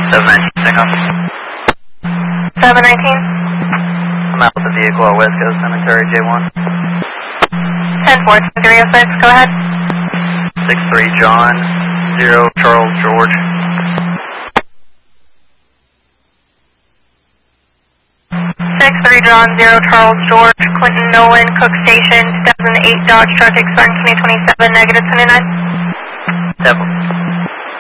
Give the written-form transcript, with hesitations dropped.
719, takeoff. 719. I'm out with the vehicle at West Coast Cemetery, J1. 10-4-306, go ahead. 63 John, 0 Charles George. 63 John, 0 Charles George, Clinton Nolan, Cook Station, 2008 Dodge Truck expiring 2027, negative 29. 7.